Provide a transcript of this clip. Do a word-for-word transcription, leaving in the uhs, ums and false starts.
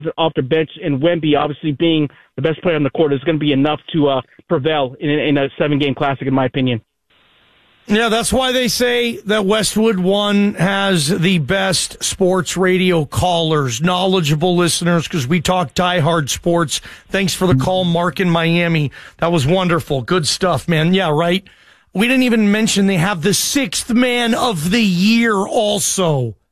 off their bench, and Wemby obviously being the best player on the court is going to be enough to uh, prevail in, in a seven-game classic, in my opinion. Yeah, that's why they say that Westwood One has the best sports radio callers, knowledgeable listeners, because we talk diehard sports. Thanks for the call, Mark in Miami. That was wonderful. Good stuff, man. Yeah, right. We didn't even mention they have the sixth man of the year also.